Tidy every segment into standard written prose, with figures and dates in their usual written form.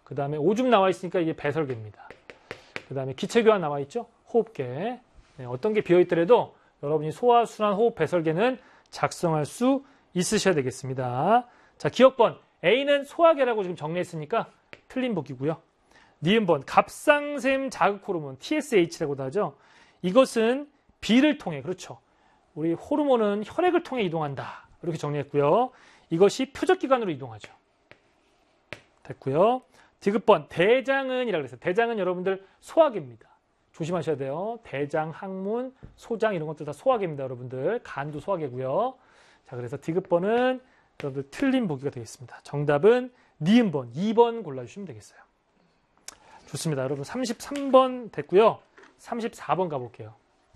그 다음에 오줌 나와 있으니까 이게 배설계입니다. 그 다음에 기체교환 나와 있죠? 호흡계. 네, 어떤 게 비어있더라도 여러분이 소화, 순환, 호흡, 배설계는 작성할 수 있으셔야 되겠습니다. 자, 기억번. A는 소화계라고 지금 정리했으니까 틀린 보기고요. 니은번. 갑상샘 자극 호르몬, TSH라고도 하죠. 이것은 B를 통해, 그렇죠. 우리 호르몬은 혈액을 통해 이동한다. 이렇게 정리했고요. 이것이 표적기관으로 이동하죠. 됐고요. 디귿번. 대장은이라고 그랬어요. 대장은 여러분들 소화계입니다. 조심하셔야 돼요. 대장, 항문, 소장 이런 것들 다 소화계입니다. 여러분들. 간도 소화계고요. 자, 그래서 디귿번은 여러분들 틀린 보기가 되겠습니다. 정답은 니은번, 2번 골라주시면 되겠어요. 좋습니다. 여러분 33번 됐고요. 34번 가볼게요.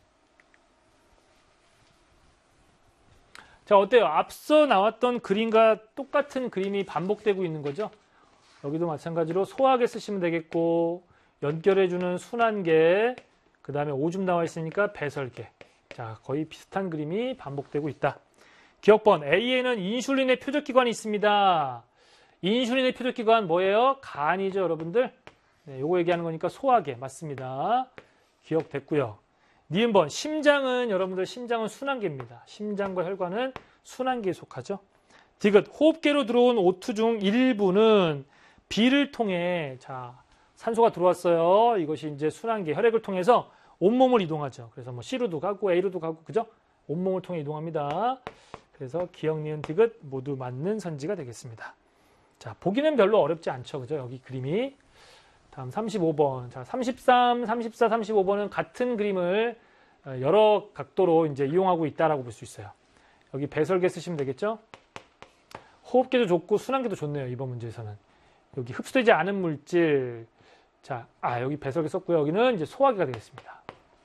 자, 어때요? 앞서 나왔던 그림과 똑같은 그림이 반복되고 있는 거죠? 여기도 마찬가지로 소화계 쓰시면 되겠고, 연결해주는 순환계, 그 다음에 오줌 나와 있으니까 배설계. 자, 거의 비슷한 그림이 반복되고 있다. 기억번. A에는 인슐린의 표적기관이 있습니다. 인슐린의 표적기관 뭐예요? 간이죠, 여러분들. 네, 요거 얘기하는 거니까 소화계 맞습니다. 기억됐고요. 니은번. 심장은 여러분들 심장은 순환계입니다. 심장과 혈관은 순환계에 속하죠. 디귿. 호흡계로 들어온 O2 중 일부는 B를 통해 자 산소가 들어왔어요. 이것이 이제 순환계 혈액을 통해서 온몸을 이동하죠. 그래서 뭐 C로도 가고 A로도 가고 그죠? 온몸을 통해 이동합니다. 그래서 기억, 니은, 디귿 모두 맞는 선지가 되겠습니다. 자, 보기는 별로 어렵지 않죠. 그죠? 여기 그림이. 다음 35번. 자, 33, 34, 35번은 같은 그림을 여러 각도로 이제 이용하고 있다라고 볼 수 있어요. 여기 배설계 쓰시면 되겠죠? 호흡계도 좋고 순환계도 좋네요. 이번 문제에서는. 여기 흡수되지 않은 물질. 자, 여기 배설계 썼고요. 여기는 이제 소화계가 되겠습니다.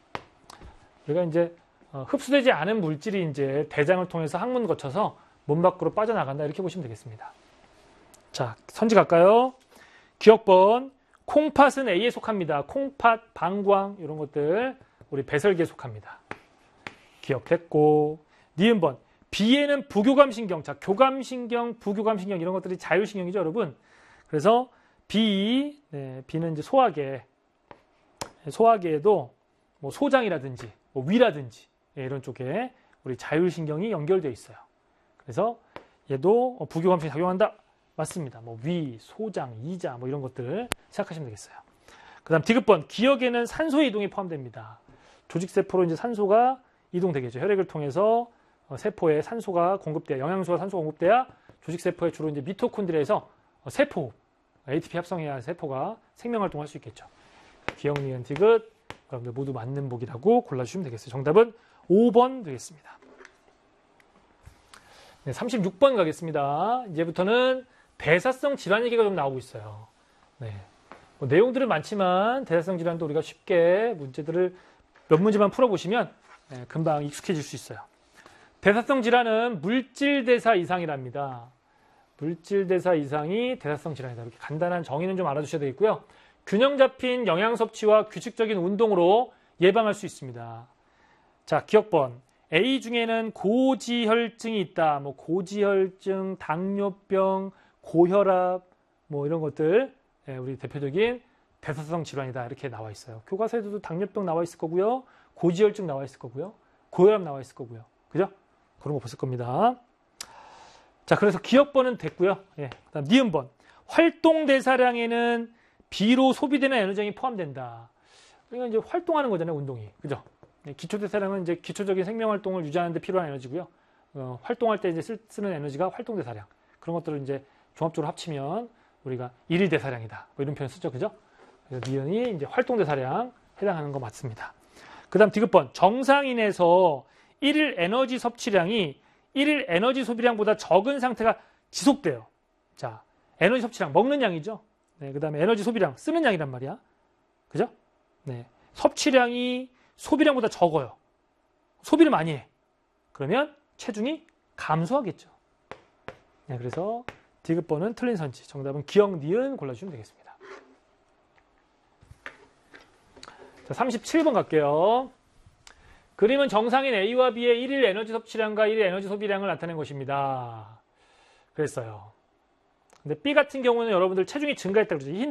우리가 이제 흡수되지 않은 물질이 이제 대장을 통해서 항문 거쳐서 몸 밖으로 빠져나간다. 이렇게 보시면 되겠습니다. 자, 선지 갈까요? 기억번. 콩팥은 A에 속합니다. 콩팥, 방광 이런 것들 우리 배설계에 속합니다. 기억됐고. 니은번. B에는 부교감신경. 자, 교감신경, 부교감신경 이런 것들이 자율신경이죠, 여러분. 그래서 B, 네, B는 이제 소화계. 소화계에도 뭐 소장이라든지 뭐 위라든지 이런 쪽에 우리 자율신경이 연결되어 있어요. 그래서 얘도 부교감신경이 작용한다. 맞습니다. 뭐 위, 소장, 이자 뭐 이런 것들 생각하시면 되겠어요. 그 다음 디귿번. 기억에는 산소의 이동이 포함됩니다. 조직세포로 이제 산소가 이동되겠죠. 혈액을 통해서 세포에 산소가 공급돼야, 영양소와 산소가 공급돼야 조직세포에 주로 이제 미토콘드리아에서 세포, ATP 합성해야 세포가 생명활동을 할 수 있겠죠. 기억, 니은, 디귿 여러분들 모두 맞는 보기라고 골라주시면 되겠어요. 정답은 5번 되겠습니다. 네, 36번 가겠습니다. 이제부터는 대사성 질환 얘기가 좀 나오고 있어요. 네. 뭐 내용들은 많지만 대사성 질환도 우리가 쉽게 문제들을 몇 문제만 풀어보시면 금방 익숙해질 수 있어요. 대사성 질환은 물질 대사 이상이랍니다. 물질 대사 이상이 대사성 질환이다. 이렇게 간단한 정의는 좀 알아두셔야 되겠고요. 균형 잡힌 영양 섭취와 규칙적인 운동으로 예방할 수 있습니다. 자, 기억번. A 중에는 고지혈증이 있다. 뭐 고지혈증, 당뇨병, 고혈압 뭐 이런 것들 우리 대표적인 대사성 질환이다. 이렇게 나와 있어요. 교과서에도 당뇨병 나와 있을 거고요. 고지혈증 나와 있을 거고요. 고혈압 나와 있을 거고요. 그죠? 그런 거 보실 겁니다. 자, 그래서 기억번은 됐고요. 예, 그다음 니은번. 활동 대사량에는 B로 소비되는 에너지량이 포함된다. 그러니까 이제 활동하는 거잖아요, 운동이. 그죠? 기초 대사량은 이제 기초적인 생명 활동을 유지하는 데 필요한 에너지고요. 활동할 때 이제 쓰는 에너지가 활동 대사량. 그런 것들을 이제 종합적으로 합치면 우리가 일일 대사량이다. 뭐 이런 표현 쓰죠. 그죠? 그래서 니은이 이제 활동 대사량 해당하는 거 맞습니다. 그다음 디귿번. 정상인에서 일일 에너지 섭취량이 일일 에너지 소비량보다 적은 상태가 지속돼요. 자, 에너지 섭취량 먹는 양이죠. 네, 그다음에 에너지 소비량 쓰는 양이란 말이야. 그죠? 네. 섭취량이 소비량보다 적어요. 소비를 많이 해. 그러면 체중이 감소하겠죠. 네, 그래서 디귿번은 틀린 선지. 정답은 기억, 니은 골라주시면 되겠습니다. 자, 37번 갈게요. 그림은 정상인 A와 B의 일일 에너지 섭취량과 일일 에너지 소비량을 나타낸 것입니다. 그랬어요. 근데 B 같은 경우는 여러분들 체중이 증가했다고 그러죠.